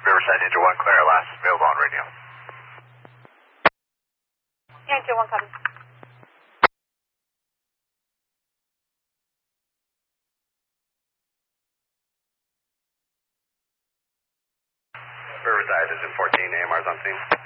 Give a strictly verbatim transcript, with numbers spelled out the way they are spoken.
Riverside Ninja one, Clara, last available on radio. Ninja one, copy. Riverside is in fourteen, A M R's on scene.